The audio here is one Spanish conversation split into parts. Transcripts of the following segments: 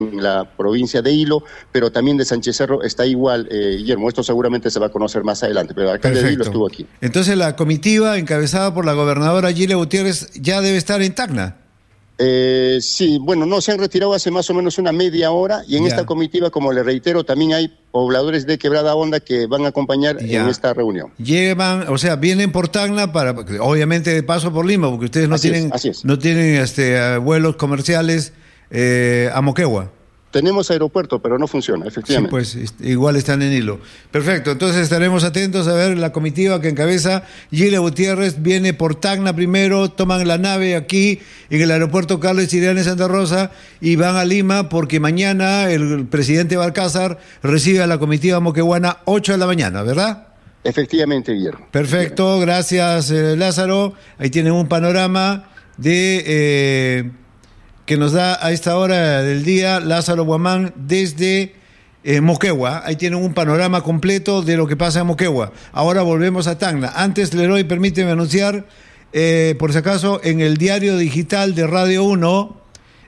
en la provincia de Hilo, pero también de Sánchez Cerro está igual, Guillermo. Esto seguramente se va a conocer más adelante, pero el alcalde de Hilo estuvo aquí. Entonces la comitiva encabezada por la gobernadora Gilia Gutiérrez ya debe estar en Tacna. Sí, bueno, no, se han retirado hace más o menos una media hora y en esta comitiva, como le reitero, también hay pobladores de Quebrada Honda que van a acompañar en esta reunión. Llevan, o sea, vienen por Tacna para, obviamente de paso por Lima, porque ustedes no tienen vuelos comerciales a Moquegua. Tenemos aeropuerto, pero no funciona, efectivamente. Sí, pues igual están en Hilo. Perfecto, entonces estaremos atentos a ver la comitiva que encabeza Gilia Gutiérrez. Viene por Tacna primero, toman la nave aquí en el aeropuerto Carlos Chiriano Santa Rosa y van a Lima porque mañana el presidente Balcázar recibe a la comitiva moqueguana 8 de la mañana, ¿verdad? Efectivamente, Guillermo. Perfecto, gracias Lázaro. Ahí tienen un panorama de... que nos da a esta hora del día Lázaro Guamán desde Moquegua. Ahí tienen un panorama completo de lo que pasa en Moquegua. Ahora volvemos a Tacna. Antes, Leroy, permíteme anunciar, por si acaso, en el diario digital de Radio 1,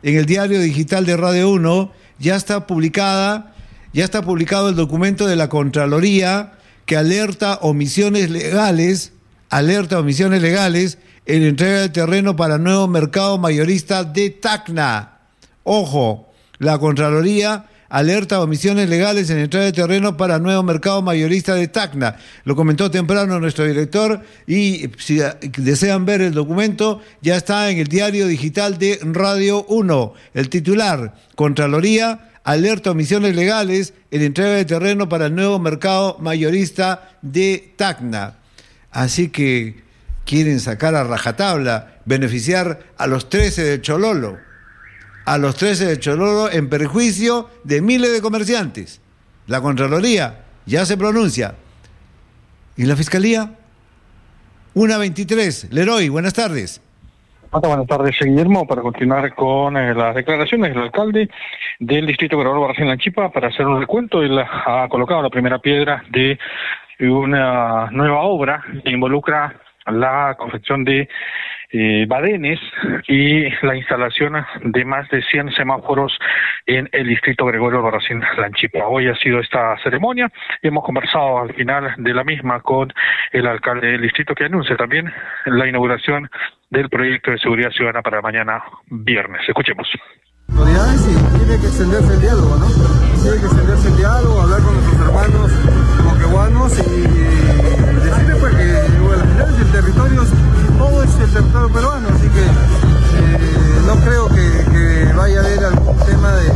ya está publicado el documento de la Contraloría que alerta omisiones legales en entrega de terreno para nuevo mercado mayorista de Tacna. Ojo, la Contraloría alerta omisiones legales en entrega de terreno para nuevo mercado mayorista de Tacna. Lo comentó temprano nuestro director y si desean ver el documento, ya está en el diario digital de Radio 1. El titular, Contraloría alerta omisiones legales en entrega de terreno para el nuevo mercado mayorista de Tacna. Así que quieren sacar a rajatabla, beneficiar a los 13 de Chololo, en perjuicio de miles de comerciantes. La Contraloría ya se pronuncia. ¿Y la Fiscalía? 1:23. Leroy, buenas tardes. Buenas tardes, Guillermo, para continuar con las declaraciones del alcalde del distrito Gobernador Barracín Lanchipa para hacer un recuento. Él ha colocado la primera piedra de una nueva obra que involucra la confección de badenes y la instalación de más de 100 semáforos en el distrito Gregorio Albarracín Lanchipa. Hoy ha sido esta ceremonia y hemos conversado al final de la misma con el alcalde del distrito, que anuncia también la inauguración del proyecto de seguridad ciudadana para mañana viernes. Escuchemos. Autoridades y tiene que extenderse el diálogo, ¿no? Tiene que extenderse el diálogo, hablar con nuestros hermanos moqueguanos y decirles pues que al final el territorio, todo es el territorio peruano, así que no creo que vaya a haber algún tema de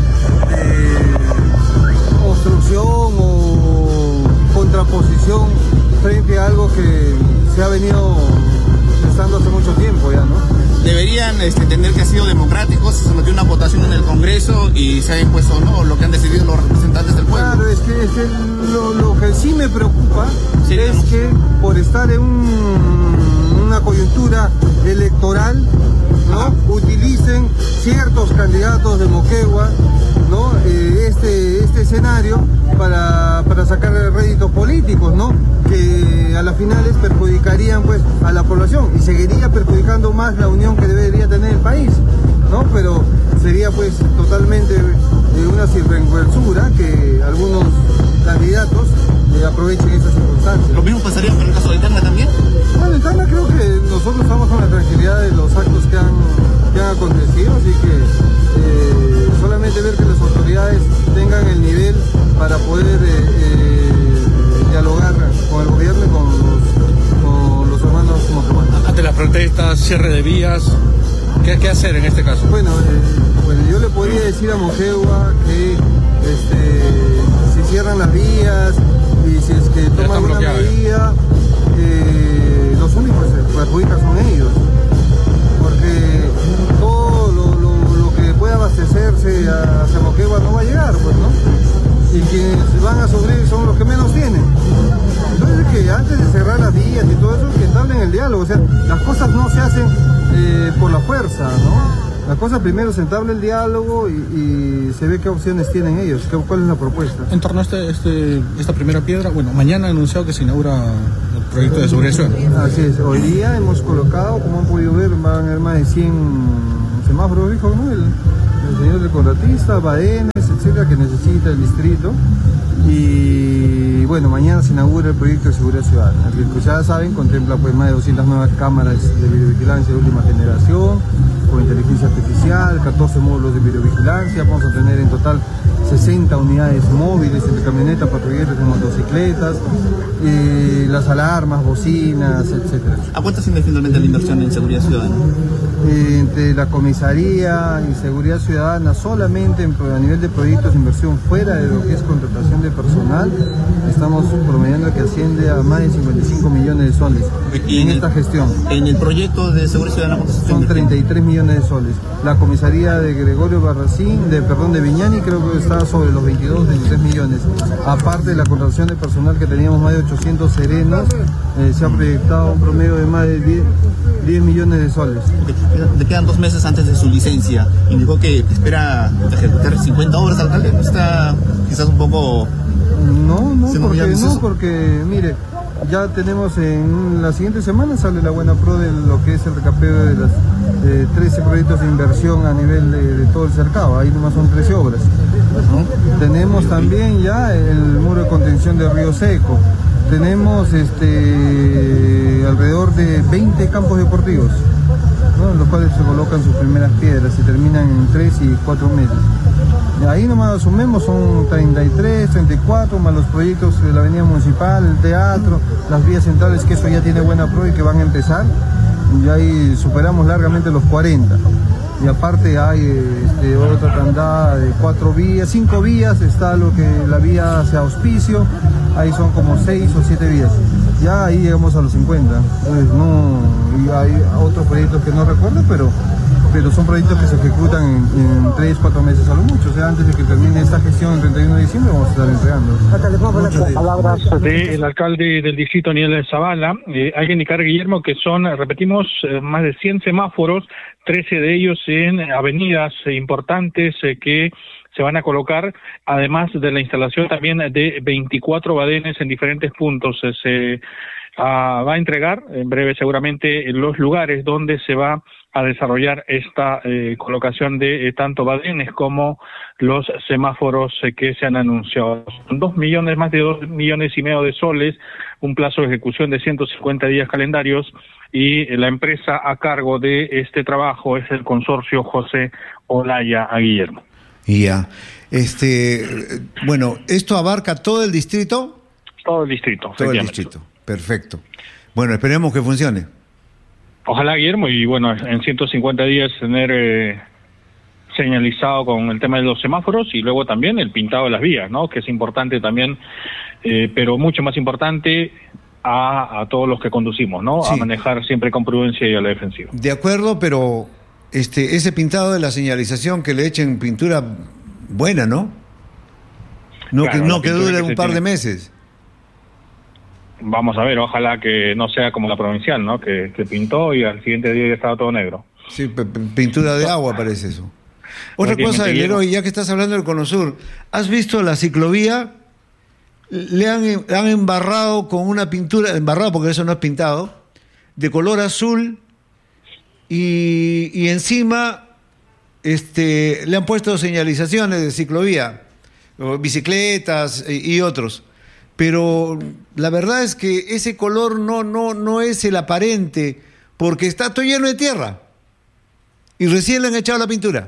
obstrucción o contraposición frente a algo que se ha venido estando hace mucho tiempo ya, ¿no? Deberían entender que ha sido democrático, se sometió una votación en el Congreso y se ha impuesto no lo que han decidido los representantes del pueblo. Claro, es que lo que sí me preocupa es que por estar en una coyuntura electoral, ¿no? Utilicen ciertos candidatos de Moquegua, ¿no? Este escenario para sacar réditos políticos, ¿no? Que a las finales perjudicarían pues a la población y seguiría perjudicando más la unión que debería tener el país, ¿no? Pero sería pues totalmente una sinvergüenzura que algunos candidatos aprovechen esas circunstancias. ¿Lo mismo pasaría con el caso de Tacna también? Bueno, en Tacna creo que nosotros estamos con la tranquilidad de los actos que han acontecido, así que solamente ver que las autoridades tengan el nivel para poder dialogar con el gobierno y con los hermanos moqueguanos. Ante las protestas, cierre de vías, ¿qué hacer en este caso? Bueno, yo le podría decir a Moquegua que si cierran las vías y si es que toman una medida, los únicos que se perjudican son ellos, porque todo lo que pueda abastecerse hacia Moquegua no va a llegar, pues, ¿no? Y quienes van a sufrir son los que menos tienen. Entonces, que antes de cerrar las vías y todo eso, que entablen el diálogo. O sea, las cosas no se hacen por la fuerza, ¿no? Las cosas primero se entabla el diálogo y se ve qué opciones tienen ellos, cuál es la propuesta. En torno a esta primera piedra, bueno, mañana ha anunciado que se inaugura el proyecto de seguridad ciudadana. Así es, hoy día hemos colocado, como han podido ver, van a haber más de 100 semáforos, dijo, ¿no? el señor del contratista, badenes, etcétera, que necesita el distrito. Y bueno, mañana se inaugura el proyecto de seguridad ciudadana, el que ya saben contempla pues más de 200 nuevas cámaras de videovigilancia de última generación, con inteligencia artificial, 14 módulos de videovigilancia, vamos a tener en total 60 unidades móviles entre camionetas, patrulleros y motocicletas, las alarmas, bocinas, etcétera. ¿A cuánto asciende finalmente la inversión en seguridad ciudadana? Entre la comisaría y seguridad ciudadana, solamente a nivel de proyectos de inversión fuera de lo que es contratación de personal, estamos promediando que asciende a más de 55 millones de soles en esta gestión. ¿En el proyecto de seguridad ciudadana son 33 millones de soles? La comisaría de Gregorio Barracín, de Viñani, creo que está sobre los 22, 23 millones. Aparte de la contratación de personal, que teníamos más de 800 serenos, se ha proyectado un promedio de más de 10 millones de soles. Le quedan 2 meses antes de su licencia. Indicó que espera ejecutar 50 obras, alcalde. ¿No está quizás un poco...? Porque mire, ya tenemos en la siguiente semana sale la buena pro de lo que es el recapeo de las 13 proyectos de inversión a nivel de todo el cercado. Ahí nomás son 13 obras, ¿no? Tenemos también ya el muro de contención de Río Seco. Tenemos alrededor de 20 campos deportivos, ¿no? En los cuales se colocan sus primeras piedras y terminan en 3 y 4 meses. Ahí nomás sumemos, son 33, 34, más los proyectos de la avenida municipal, el teatro, las vías centrales, que eso ya tiene buena pro y que van a empezar. Y ahí superamos largamente los 40. Y aparte hay otra tandada de 4 vías, 5 vías, está lo que la vía hacia Auspicio, ahí son como 6 o 7 vías. Ya ahí llegamos a los 50. Entonces, y hay otros proyectos que no recuerdo, pero son proyectos que se ejecutan en 3-4 meses a lo mucho. O sea, antes de que termine esta gestión el 31 de diciembre vamos a estar entregando. Palabras del alcalde del distrito, Aniel Zavala. Hay que indicar, Guillermo, que son, repetimos, más de 100 semáforos, 13 de ellos en avenidas importantes que se van a colocar, además de la instalación también de 24 badenes en diferentes puntos. Se va a entregar en breve seguramente los lugares donde se va a desarrollar esta colocación de tanto badenes como los semáforos que se han anunciado. Son 2 millones, más de 2,5 millones de soles, un plazo de ejecución de 150 días calendarios, y la empresa a cargo de este trabajo es el consorcio José Olaya a Guillermo. Ya. Bueno, ¿esto abarca todo el distrito? Todo el distrito. Todo el distrito, perfecto. Bueno, esperemos que funcione. Ojalá, Guillermo, y bueno, en 150 días tener señalizado con el tema de los semáforos y luego también el pintado de las vías, ¿no? Que es importante también, pero mucho más importante a todos los que conducimos, ¿no? Sí. A manejar siempre con prudencia y a la defensiva. De acuerdo, pero ese pintado de la señalización, que le echen pintura buena, ¿no? Claro, que dure un par de meses. Vamos a ver, ojalá que no sea como la provincial, ¿no? Que pintó y al siguiente día ya estaba todo negro. Sí, pintura de agua parece eso. Otra cosa, Leroy, ya que estás hablando del Cono Sur, ¿has visto la ciclovía? Le han embarrado con una pintura, embarrado porque eso no es pintado, de color azul, y encima le han puesto señalizaciones de ciclovía, bicicletas y otros. Pero la verdad es que ese color no es el aparente, porque está todo lleno de tierra y recién le han echado la pintura.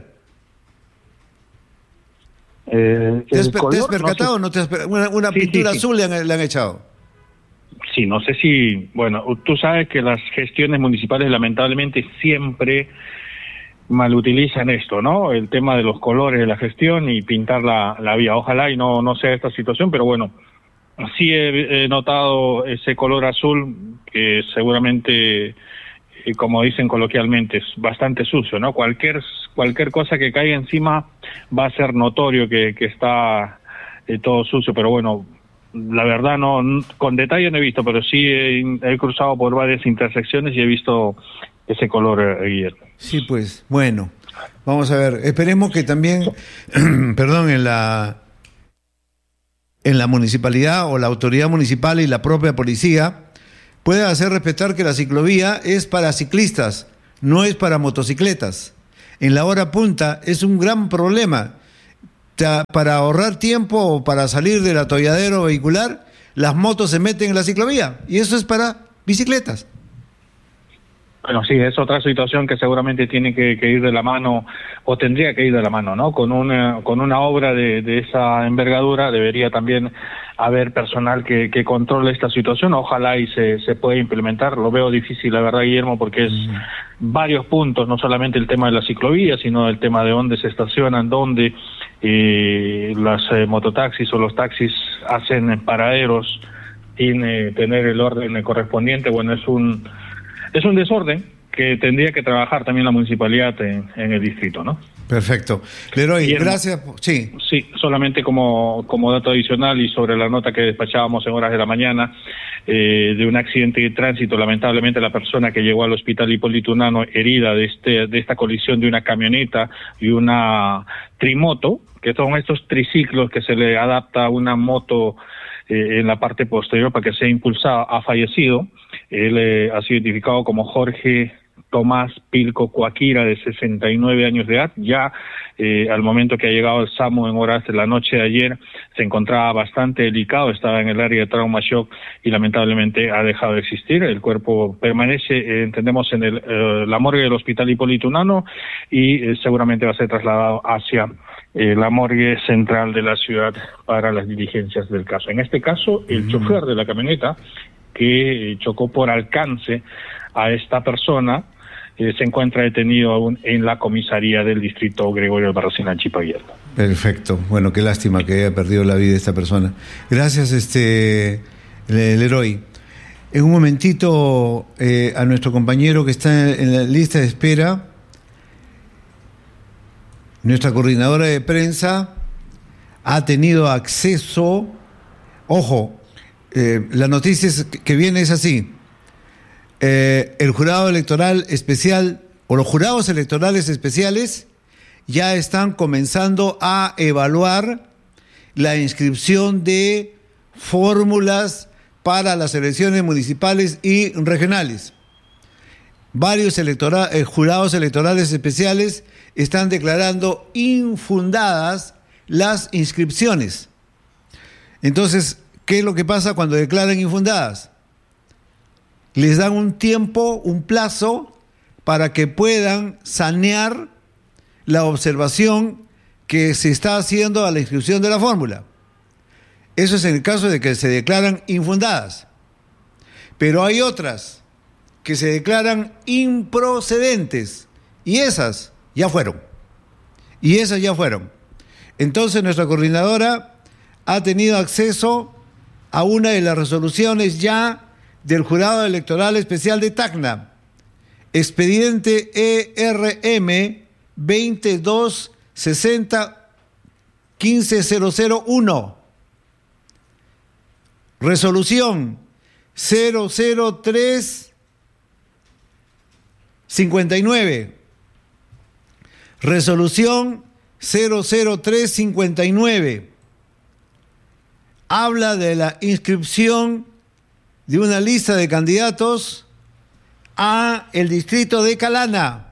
¿Te has percatado o no te has percatado? Una pintura azul le han echado. Sí, no sé si... Bueno, tú sabes que las gestiones municipales lamentablemente siempre malutilizan esto, ¿no? El tema de los colores de la gestión y pintar la vía. Ojalá y no sea esta situación, pero bueno, sí he notado ese color azul que seguramente, como dicen coloquialmente, es bastante sucio, ¿no? Cualquier cosa que caiga encima va a ser notorio que está todo sucio, pero bueno, la verdad no, con detalle no he visto, pero sí he cruzado por varias intersecciones y he visto ese color, Guillermo. Sí, pues, bueno, vamos a ver, esperemos que también, perdón, en la municipalidad o la autoridad municipal y la propia policía pueda hacer respetar que la ciclovía es para ciclistas, no es para motocicletas. en la hora punta es un gran problema. Para ahorrar tiempo o para salir del atolladero vehicular, las motos se meten en la ciclovía y eso es para bicicletas. Bueno, sí, es otra situación que seguramente tiene que ir de la mano, o tendría que ir de la mano, ¿no? Con una obra de esa envergadura debería también haber personal que controle esta situación. Ojalá y se pueda implementar. Lo veo difícil, la verdad, Guillermo, porque es varios puntos, no solamente el tema de la ciclovía, sino el tema de dónde se estacionan, dónde las mototaxis o los taxis hacen paraderos sin tener el orden correspondiente. Bueno, es un desorden que tendría que trabajar también la municipalidad en el distrito, ¿no? Perfecto. Leroy, gracias. Sí, solamente como dato adicional y sobre la nota que despachábamos en horas de la mañana de un accidente de tránsito. Lamentablemente la persona que llegó al hospital Hipólito Unanue herida de esta colisión de una camioneta y una trimoto, que son estos triciclos que se le adapta a una moto en la parte posterior para que sea impulsada, ha fallecido. Él ha sido identificado como Jorge Tomás Pilco Coaquira, de 69 años de edad. Ya al momento que ha llegado el SAMU en horas de la noche de ayer, se encontraba bastante delicado, estaba en el área de trauma shock y lamentablemente ha dejado de existir. El cuerpo permanece, entendemos, en la morgue del hospital Hipólito Unanue y seguramente va a ser trasladado hacia la morgue central de la ciudad para las diligencias del caso. En este caso, el chofer de la camioneta que chocó por alcance a esta persona se encuentra detenido aún en la comisaría del distrito Gregorio Albarracín, Chipaguierra. Perfecto. Bueno, qué lástima que haya perdido la vida esta persona. Gracias, Leroy. En un momentito a nuestro compañero que está en la lista de espera, nuestra coordinadora de prensa ha tenido acceso. Ojo, la noticia que viene es así. El jurado electoral especial o los jurados electorales especiales ya están comenzando a evaluar la inscripción de fórmulas para las elecciones municipales y regionales. Varios jurados electorales especiales están declarando infundadas las inscripciones. Entonces, ¿qué es lo que pasa cuando declaran infundadas? Les dan un tiempo, un plazo, para que puedan sanear la observación que se está haciendo a la inscripción de la fórmula. Eso es en el caso de que se declaran infundadas. Pero hay otras que se declaran improcedentes y esas ya fueron. Entonces nuestra coordinadora ha tenido acceso a una de las resoluciones ya del Jurado Electoral Especial de Tacna, expediente ERM 2260-15001, resolución 00359, resolución 00359, habla de la inscripción de una lista de candidatos a el distrito de Calana.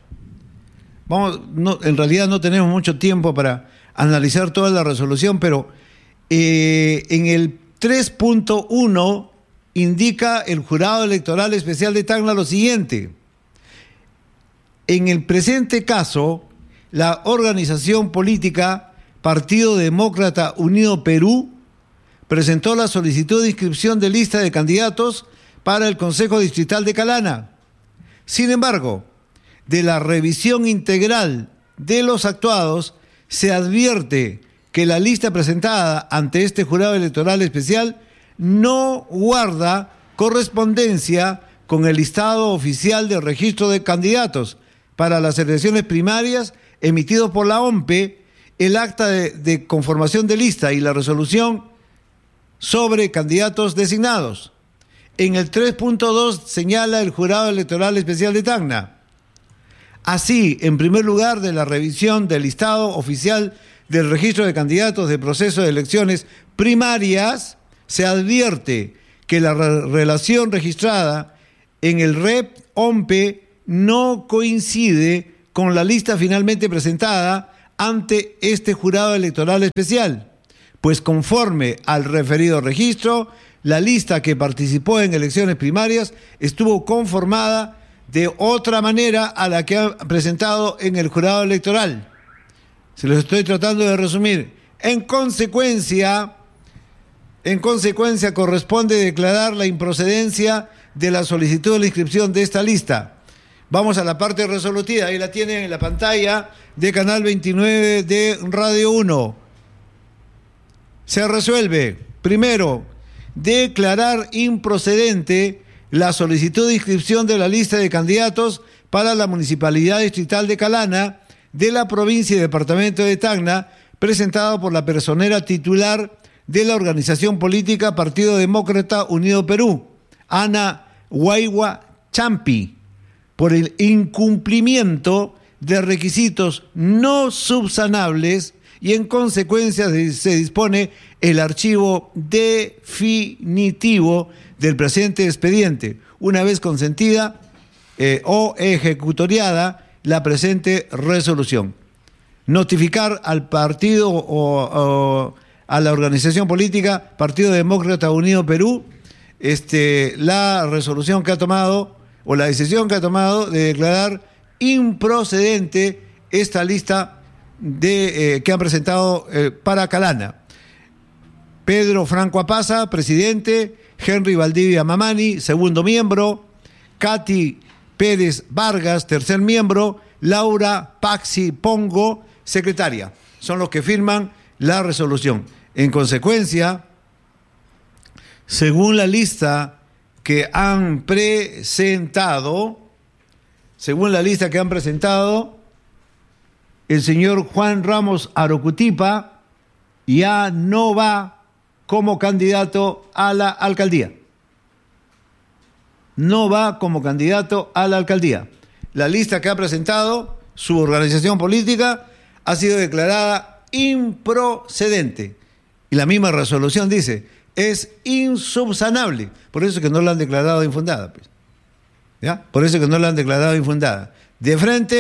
En realidad no tenemos mucho tiempo para analizar toda la resolución, pero en el 3.1 indica el Jurado Electoral Especial de Tacna lo siguiente: en el presente caso, la organización política Partido Demócrata Unido Perú presentó la solicitud de inscripción de lista de candidatos para el Consejo Distrital de Calana. Sin embargo, de la revisión integral de los actuados, se advierte que la lista presentada ante este jurado electoral especial no guarda correspondencia con el listado oficial de registro de candidatos para las elecciones primarias emitidos por la OMPE, el acta de conformación de lista y la resolución sobre candidatos designados. En el 3.2 señala el Jurado Electoral Especial de Tacna: así, en primer lugar, de la revisión del listado oficial del registro de candidatos de proceso de elecciones primarias, se advierte que la relación registrada en el REP OMPE no coincide con la lista finalmente presentada ante este jurado electoral especial, pues conforme al referido registro, la lista que participó en elecciones primarias estuvo conformada de otra manera a la que han presentado en el jurado electoral. Se los estoy tratando de resumir. En consecuencia, corresponde declarar la improcedencia de la solicitud de la inscripción de esta lista. Vamos a la parte resolutiva, ahí la tienen en la pantalla de Canal 29 de Radio 1. Se resuelve, primero, declarar improcedente la solicitud de inscripción de la lista de candidatos para la Municipalidad Distrital de Calana de la provincia y departamento de Tacna, presentado por la personera titular de la organización política Partido Demócrata Unido Perú, Ana Guaigua Champi, por el incumplimiento de requisitos no subsanables, y en consecuencia se dispone el archivo definitivo del presente expediente, una vez consentida o ejecutoriada la presente resolución. Notificar al partido o a la organización política Partido Demócrata Unido Perú la resolución que ha tomado o la decisión que ha tomado de declarar improcedente esta lista que han presentado para Calana. Pedro Franco Apaza, presidente; Henry Valdivia Mamani, segundo miembro; Katy Pérez Vargas, tercer miembro; Laura Paxi Pongo, secretaria. Son los que firman la resolución. En consecuencia, según la lista que han presentado, el señor Juan Ramos Arocutipa ya no va como candidato a la alcaldía. No va como candidato a la alcaldía. La lista que ha presentado su organización política ha sido declarada improcedente. Y la misma resolución dice, es insubsanable. Por eso es que no la han declarado infundada, pues. ¿Ya? Por eso es que no la han declarado infundada. De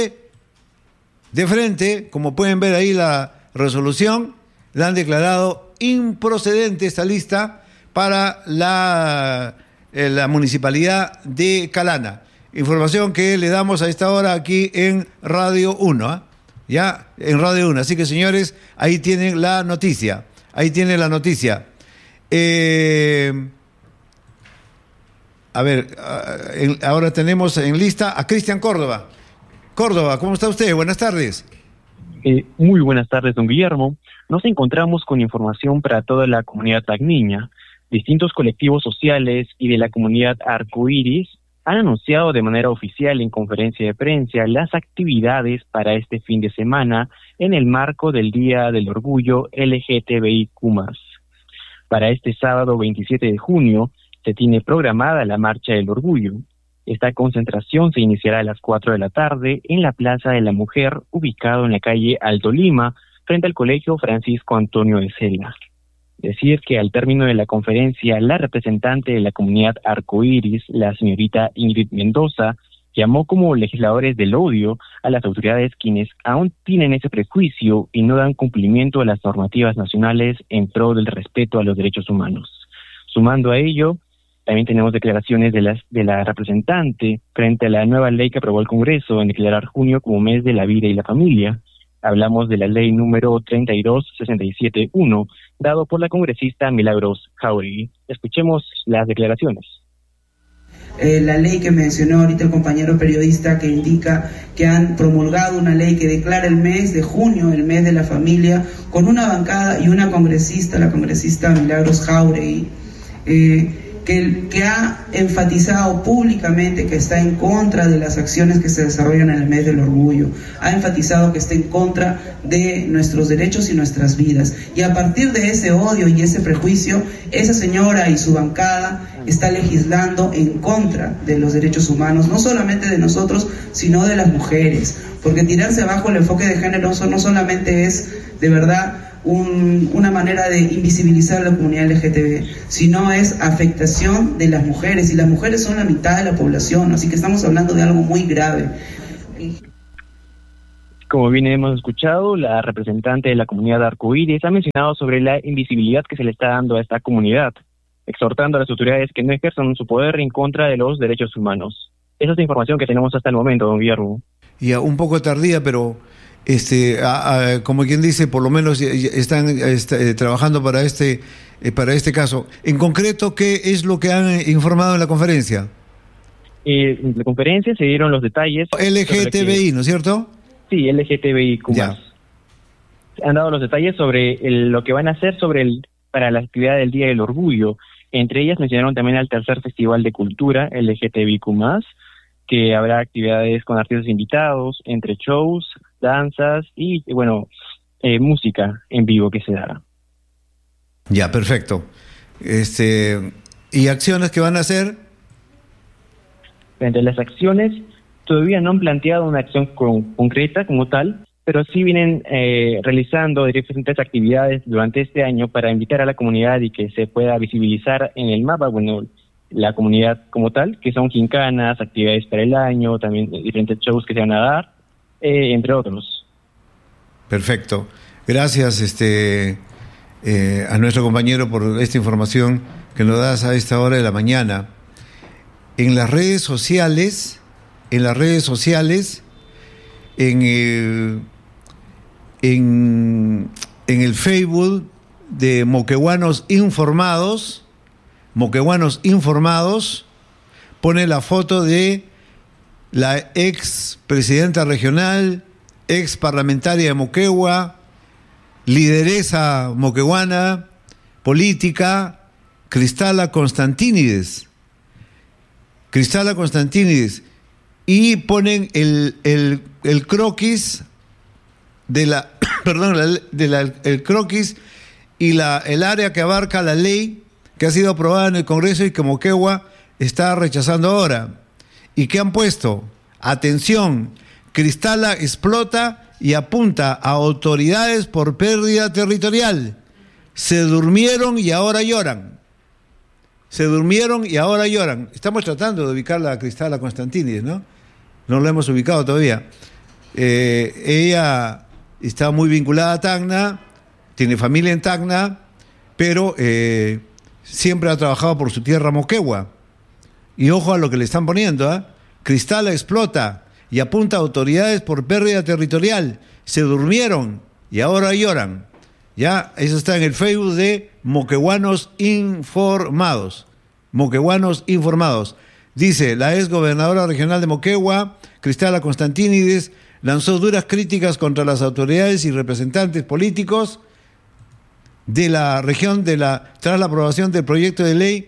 frente, como pueden ver ahí la resolución, la han declarado improcedente esta lista para la municipalidad de Calana. Información que le damos a esta hora aquí en Radio 1, ¿eh? Ya, en Radio 1. Así que, señores, ahí tienen la noticia. Ahora tenemos en lista a Cristian Córdoba. Córdoba, ¿cómo está usted? Buenas tardes. Muy buenas tardes, don Guillermo. Nos encontramos con información para toda la comunidad tacneña. Distintos colectivos sociales y de la comunidad arcoíris han anunciado de manera oficial en conferencia de prensa las actividades para este fin de semana en el marco del Día del Orgullo LGTBIQ+. Para este sábado 27 de junio se tiene programada la Marcha del Orgullo. Esta concentración se iniciará a las 4 de la tarde en la Plaza de la Mujer, ubicado en la calle Alto Lima, frente al Colegio Francisco Antonio de Cela. Decir que al término de la conferencia, la representante de la comunidad arcoíris, la señorita Ingrid Mendoza, llamó como legisladores del odio a las autoridades quienes aún tienen ese prejuicio y no dan cumplimiento a las normativas nacionales en pro del respeto a los derechos humanos. Sumando a ello, también tenemos declaraciones de la representante frente a la nueva ley que aprobó el Congreso en declarar junio como mes de la vida y la familia. Hablamos de la ley número 32671, dado por la congresista Milagros Jauregui. Escuchemos las declaraciones. La ley que mencionó ahorita el compañero periodista, que indica que han promulgado una ley que declara el mes de junio, el mes de la familia, con una bancada y una congresista, la congresista Milagros Jauregui, que ha enfatizado públicamente que está en contra de las acciones que se desarrollan en el mes del orgullo, ha enfatizado que está en contra de nuestros derechos y nuestras vidas, y a partir de ese odio y ese prejuicio, esa señora y su bancada está legislando en contra de los derechos humanos, no solamente de nosotros, sino de las mujeres, porque tirarse abajo el enfoque de género no solamente es, de verdad, una manera de invisibilizar a la comunidad LGTB, sino es afectación de las mujeres, y las mujeres son la mitad de la población, así que estamos hablando de algo muy grave. Como bien hemos escuchado, la representante de la comunidad arcoíris ha mencionado sobre la invisibilidad que se le está dando a esta comunidad, exhortando a las autoridades que no ejerzan su poder en contra de los derechos humanos. Esa es la información que tenemos hasta el momento, don Guillermo. Ya, un poco tardía, pero como quien dice, por lo menos están trabajando para este caso. En concreto, ¿qué es lo que han informado en la conferencia? En la conferencia se dieron los detalles. LGTBI, ¿no es cierto? Sí, LGTBIQ+. Han dado los detalles sobre lo que van a hacer para la actividad del Día del Orgullo. Entre ellas mencionaron también al tercer Festival de Cultura LGTBIQ+, que habrá actividades con artistas invitados, entre shows, danzas y, música en vivo que se dará. Ya, perfecto. ¿Y acciones que van a hacer? Entre las acciones, todavía no han planteado una acción concreta como tal, pero sí vienen realizando diferentes actividades durante este año para invitar a la comunidad y que se pueda visibilizar en el mapa, la comunidad como tal, que son gincanas, actividades para el año, también diferentes shows que se van a dar, entre otros. Perfecto. Gracias a nuestro compañero por esta información que nos das a esta hora de la mañana. En las redes sociales, en el Facebook de Moquegüanos Informados, pone la foto de la ex presidenta regional, ex parlamentaria de Moquegua, lideresa moqueguana, política, Cristala Constantínides, y ponen el croquis de la el croquis y el área que abarca la ley que ha sido aprobada en el Congreso y que Moquegua está rechazando ahora. ¿Y qué han puesto? Atención, Cristala explota y apunta a autoridades por pérdida territorial. Se durmieron y ahora lloran. Estamos tratando de ubicar a Cristala Constantínides, ¿no? No lo hemos ubicado todavía. Ella está muy vinculada a Tacna, tiene familia en Tacna, pero siempre ha trabajado por su tierra Moquegua. Y ojo a lo que le están poniendo, ¿eh? Cristala explota y apunta a autoridades por pérdida territorial. Se durmieron y ahora lloran. Ya, eso está en el Facebook de Moquegüanos Informados. Dice, la ex gobernadora regional de Moquegua, Cristala Constantínides, lanzó duras críticas contra las autoridades y representantes políticos de la región tras la aprobación del proyecto de ley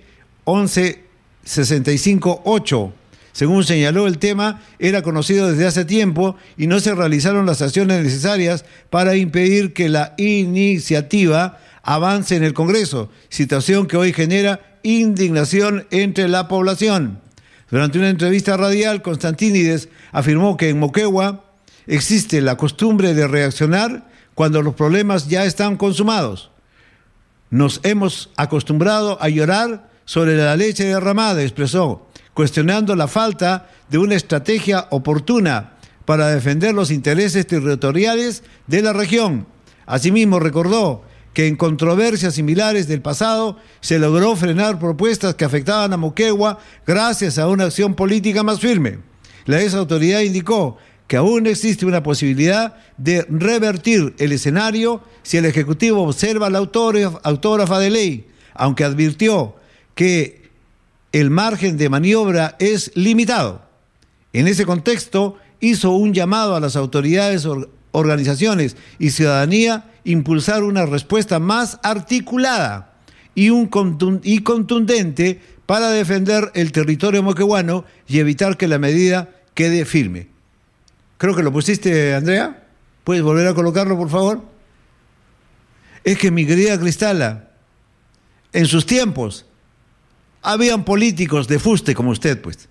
1165-8. Según señaló, el tema era conocido desde hace tiempo y no se realizaron las acciones necesarias para impedir que la iniciativa avance en el Congreso, situación que hoy genera indignación entre la población. Durante una entrevista radial, Constantínides afirmó que en Moquegua existe la costumbre de reaccionar cuando los problemas ya están consumados. Nos hemos acostumbrado a llorar sobre la leche derramada, expresó, cuestionando la falta de una estrategia oportuna para defender los intereses territoriales de la región. Asimismo, recordó que en controversias similares del pasado se logró frenar propuestas que afectaban a Moquegua gracias a una acción política más firme. La ex autoridad indicó que aún existe una posibilidad de revertir el escenario si el Ejecutivo observa la autógrafa de ley, aunque advirtió que el margen de maniobra es limitado. En ese contexto, hizo un llamado a las autoridades, organizaciones y ciudadanía impulsar una respuesta más articulada y contundente para defender el territorio moqueguano y evitar que la medida quede firme. Creo que lo pusiste, Andrea. ¿Puedes volver a colocarlo, por favor? Es que, mi querida Cristala, en sus tiempos habían políticos de fuste como usted, pues.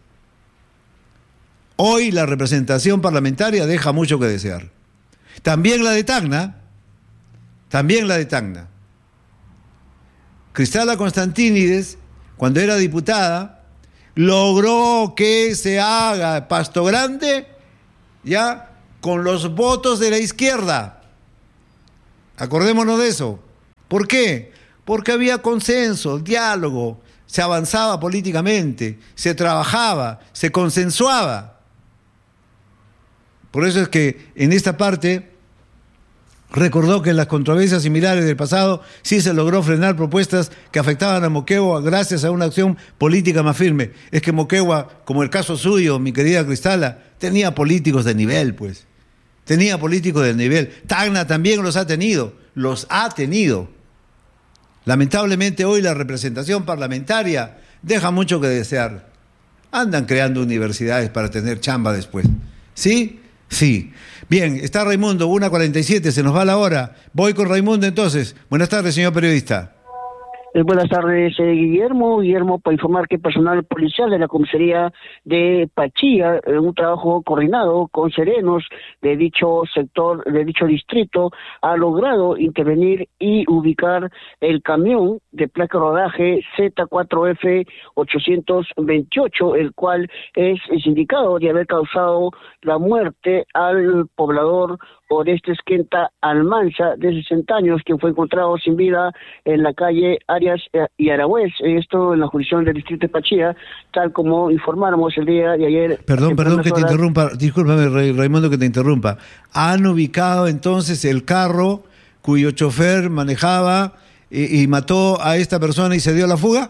Hoy la representación parlamentaria deja mucho que desear. También la de Tacna. Cristala Constantínides, cuando era diputada, logró que se haga Pasto Grande, ya, con los votos de la izquierda. Acordémonos de eso. ¿Por qué? Porque había consenso, diálogo, se avanzaba políticamente, se trabajaba, se consensuaba. Por eso es que en esta parte recordó que en las controversias similares del pasado sí se logró frenar propuestas que afectaban a Moquegua gracias a una acción política más firme. Es que Moquegua, como el caso suyo, mi querida Cristala, tenía políticos de nivel, pues. Tenía políticos de nivel. Tacna también los ha tenido. Lamentablemente hoy la representación parlamentaria deja mucho que desear. Andan creando universidades para tener chamba después. ¿Sí? Sí. Bien, está Raimundo, 1:47, se nos va la hora. Voy con Raimundo entonces. Buenas tardes, señor periodista. Buenas tardes, Guillermo, para informar que personal policial de la comisaría de Pachía, un trabajo coordinado con serenos de dicho sector, de dicho distrito, ha logrado intervenir y ubicar el camión de placa rodaje Z4F828, el cual es indicado de haber causado la muerte al poblador Orestes Quenta Almanza, de 60 años, quien fue encontrado sin vida en la calle Arias y Aragüez, esto en la jurisdicción del distrito de Pachía, tal como informamos el día de ayer. Perdón que te interrumpa, discúlpame Raimundo que te interrumpa. ¿Han ubicado entonces el carro cuyo chofer manejaba y mató a esta persona y se dio la fuga?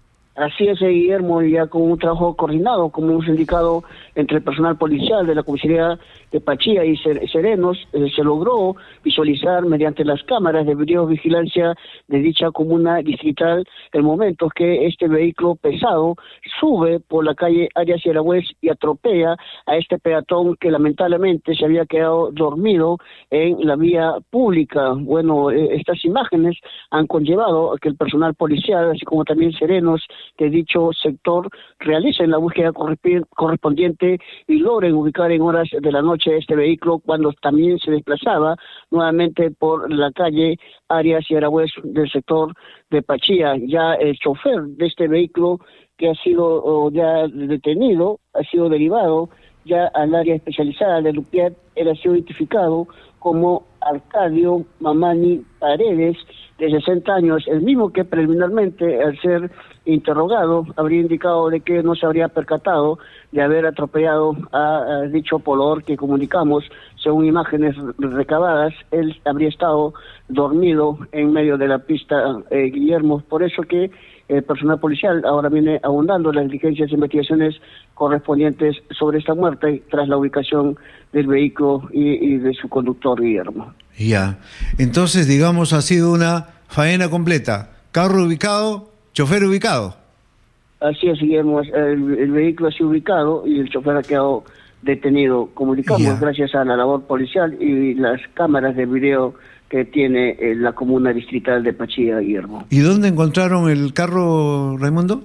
Así es, Guillermo, ya con un trabajo coordinado, como hemos indicado, entre el personal policial de la comisaría de Pachía y serenos, se logró visualizar mediante las cámaras de videovigilancia de dicha comuna distrital el momento que este vehículo pesado sube por la calle Arias y Aragüez y atropella a este peatón que lamentablemente se había quedado dormido en la vía pública. Bueno, estas imágenes han conllevado a que el personal policial, así como también serenos de dicho sector, realicen la búsqueda correspondiente y logren ubicar en horas de la noche este vehículo cuando también se desplazaba nuevamente por la calle Arias y Aragüez del sector de Pachía. Ya el chofer de este vehículo, que ha sido ya detenido, ha sido derivado ya al área especializada de Lupiat, él ha sido identificado como Arcadio Mamani Paredes, de 60 años, el mismo que preliminarmente, al ser interrogado, habría indicado de que no se habría percatado de haber atropellado a dicho poblador que comunicamos. Según imágenes recabadas, él habría estado dormido en medio de la pista, Guillermo. Por eso que el personal policial ahora viene abundando las diligencias e investigaciones correspondientes sobre esta muerte tras la ubicación del vehículo y de su conductor, Guillermo. Ya, entonces digamos ha sido una faena completa, carro ubicado, chofer ubicado. Así es, Guillermo, el vehículo ha sido ubicado y el chofer ha quedado detenido. Comunicamos gracias a la labor policial y las cámaras de video que tiene la comuna distrital de Pachía, Guillermo. ¿Y dónde encontraron el carro, Raimundo?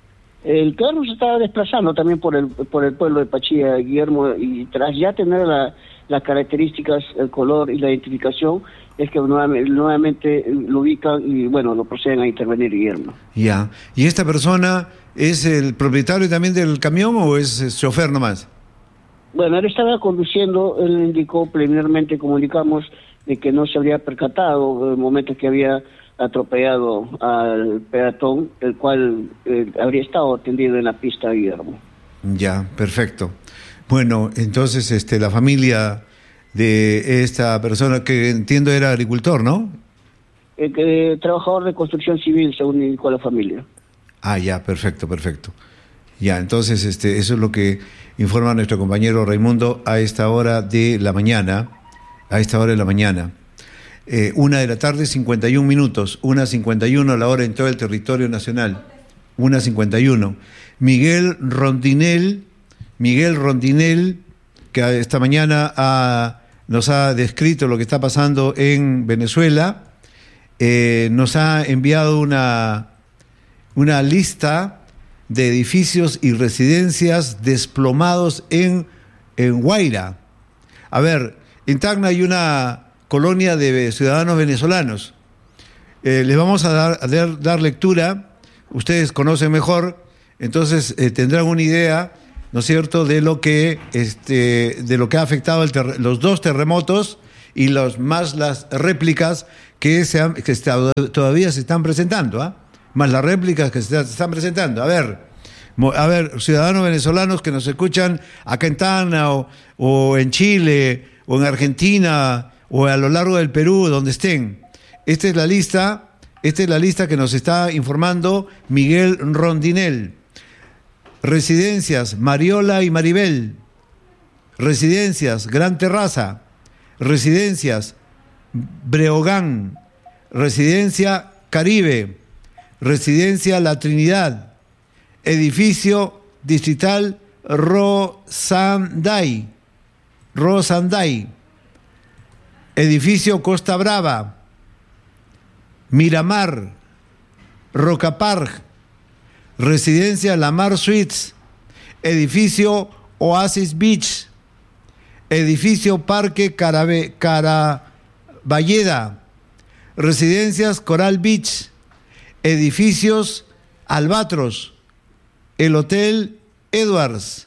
El carro se estaba desplazando también por el pueblo de Pachía, Guillermo, y tras ya tener las características, el color y la identificación, es que nuevamente lo ubican y bueno, lo proceden a intervenir, Guillermo. Ya. ¿Y esta persona es el propietario también del camión o es chofer nomás? Bueno, él estaba conduciendo, él indicó preliminarmente, comunicamos, de que no se habría percatado el momento que había atropellado al peatón, el cual habría estado tendido en la pista, Guillermo. Ya, perfecto. Bueno, entonces la familia de esta persona, que entiendo era agricultor, ¿no? Trabajador de construcción civil, según indicó la familia. Ah, ya, perfecto. Ya, entonces eso es lo que informa nuestro compañero Raimundo a esta hora de la mañana. 1:51 p.m, 1:51 la hora en todo el territorio nacional, 1:51. Miguel Rondinel, que esta mañana nos ha descrito lo que está pasando en Venezuela, nos ha enviado una lista de edificios y residencias desplomados en Guaira. A ver, en Tacna hay una colonia de ciudadanos venezolanos. Les vamos a dar lectura, ustedes conocen mejor, entonces tendrán una idea ¿no es cierto?, de lo que ha afectado los dos terremotos y las réplicas que todavía se están presentando, más las réplicas que se están presentando. A ver, ciudadanos venezolanos que nos escuchan acá en Tacna o en Chile o en Argentina o a lo largo del Perú, donde estén. Esta es la lista que nos está informando Miguel Rondinel. Residencias Mariola y Maribel, Residencias Gran Terraza, Residencias Breogán, Residencia Caribe, Residencia La Trinidad, Edificio Distrital Rosanday, Edificio Costa Brava, Miramar, Rocapark, Residencia Lamar Suites, Edificio Oasis Beach, Edificio Parque Caraballeda, Residencias Coral Beach, Edificios Albatros, el Hotel Edwards,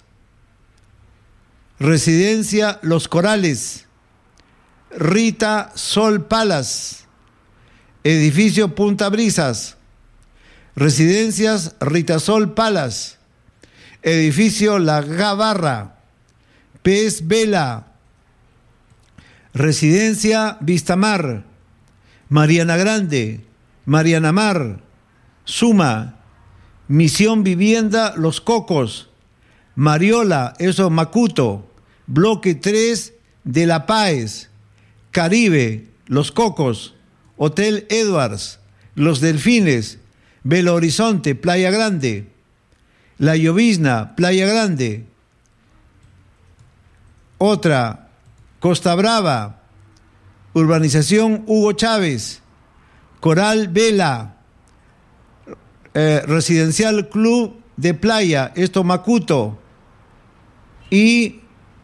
Residencia Los Corales, Rita Sol Palace, Edificio Punta Brisas, Residencias Ritasol Palace, Edificio La Gabarra, Pez Vela, Residencia Vistamar, Mariana Grande, Mariana Mar, Suma, Misión Vivienda Los Cocos, Mariola, Macuto, Bloque 3 de La Páez, Caribe, Los Cocos, Hotel Edwards, Los Delfines, Belo Horizonte, Playa Grande, La Llovizna, Playa Grande. Otra, Costa Brava, Urbanización Hugo Chávez, Coral Vela, Residencial Club de Playa, Macuto, y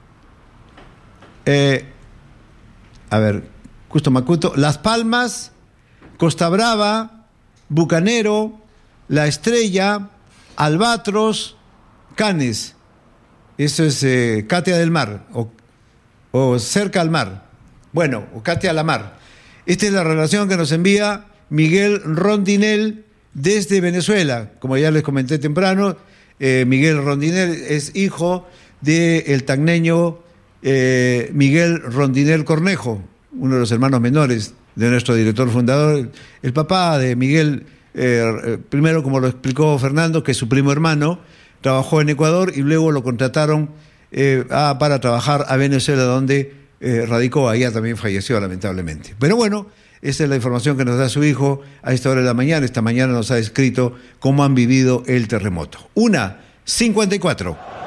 justo Macuto, Las Palmas, Costa Brava, Bucanero, La Estrella, Albatros, Canes. Eso es Catia del Mar o cerca al mar. Bueno, o Catia a la mar. Esta es la relación que nos envía Miguel Rondinel desde Venezuela. Como ya les comenté temprano, Miguel Rondinel es hijo del tacneño Miguel Rondinel Cornejo, uno de los hermanos menores de nuestro director fundador. El papá de Miguel, primero, como lo explicó Fernando, que su primo hermano trabajó en Ecuador y luego lo contrataron para trabajar a Venezuela, donde radicó. Allá también falleció, lamentablemente. Pero bueno, esa es la información que nos da su hijo a esta hora de la mañana. Esta mañana nos ha escrito cómo han vivido el terremoto. 1:54.